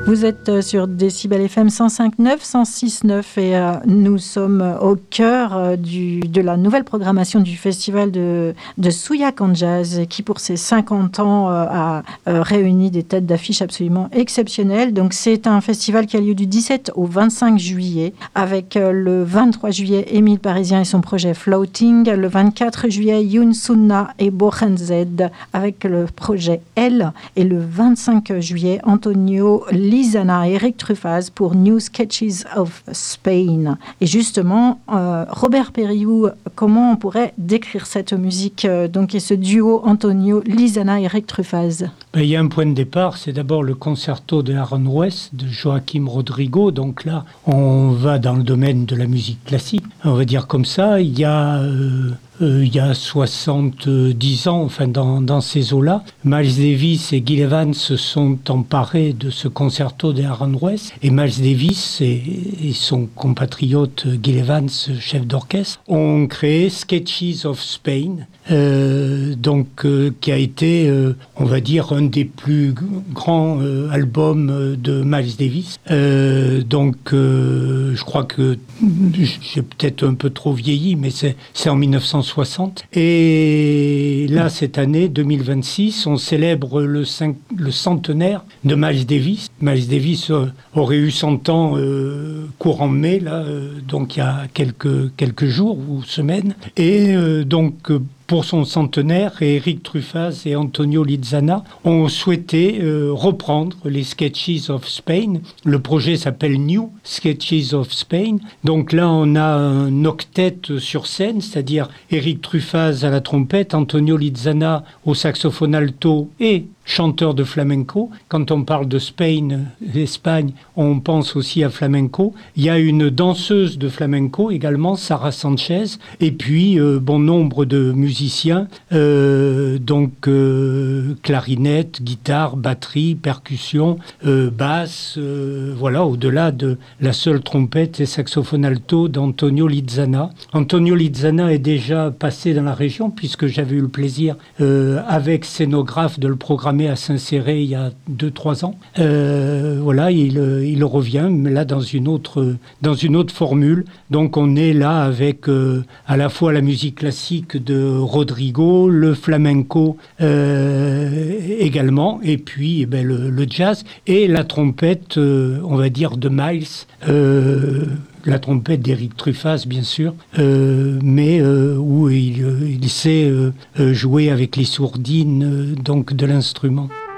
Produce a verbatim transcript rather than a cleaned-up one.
Vous êtes sur Décibel F M cent cinq neuf, cent six neuf et euh, nous sommes au cœur euh, du, de la nouvelle programmation du festival de, de Souillac en Jazz qui pour ses cinquante ans euh, a euh, réuni des têtes d'affiche absolument exceptionnelles. Donc c'est un festival qui a lieu du dix-sept au vingt-cinq juillet avec euh, le vingt-trois juillet Émile Parisien et son projet Floating, le vingt-quatre juillet Youn Sunna et Bohenzed avec le projet L et le vingt-cinq juillet Antonio Lizana et Eric Truffaz pour New Sketches of Spain. Et justement, euh, Robert Perriou, comment on pourrait décrire cette musique euh, donc, et ce duo Antonio Lizana et Eric Truffaz? Il y a un point de départ, c'est d'abord le concerto de Aaron West de Joaquim Rodrigo. Donc là, on va dans le domaine de la musique classique, on va dire comme ça. Il y a... Euh Euh, il y a soixante-dix ans, enfin dans, dans ces eaux-là, Miles Davis et Gil Evans se sont emparés de ce concerto de Aaron West, et Miles Davis et, et son compatriote Gil Evans, chef d'orchestre, ont créé Sketches of Spain, euh, donc euh, qui a été, euh, on va dire, un des plus grands euh, albums de Miles Davis. Euh, donc, euh, je crois que j'ai peut-être un peu trop vieilli, mais c'est, c'est en mille neuf cent soixante. Et là, cette année, deux mille vingt-six, on célèbre le, cinq, le centenaire de Miles Davis. Miles Davis euh, aurait eu cent ans euh, courant mai, là, euh, donc il y a quelques, quelques jours ou semaines. Et euh, donc... Euh, Pour son centenaire, Eric Truffaz et Antonio Lizana ont souhaité euh, reprendre les Sketches of Spain. Le projet s'appelle New Sketches of Spain. Donc là, on a un octet sur scène, c'est-à-dire Eric Truffaz à la trompette, Antonio Lizana au saxophone alto et chanteur de flamenco. Quand on parle de Spain, l'Espagne, on pense aussi à flamenco. Il y a une danseuse de flamenco également, Sarah Sanchez, et puis euh, bon nombre de musiciens, euh, donc euh, clarinette, guitare, batterie, percussion, euh, basse, euh, voilà, au-delà de la seule trompette et saxophone alto d'Antonio Lizana. Antonio Lizana est déjà passé dans la région, puisque j'avais eu le plaisir, euh, avec scénographe, de le programmer à Saint-Céré il y a deux trois ans. Euh, voilà, il, il revient, mais là dans une autre, dans une autre formule. Donc on est là avec euh, à la fois la musique classique de Rodrigo, le flamenco euh, également, et puis eh ben, le, le jazz et la trompette, euh, on va dire, de Miles. Euh, la trompette d'Eric Truffaz, bien sûr, euh, mais euh, où il, il sait euh, jouer avec les sourdines euh, donc de l'instrument.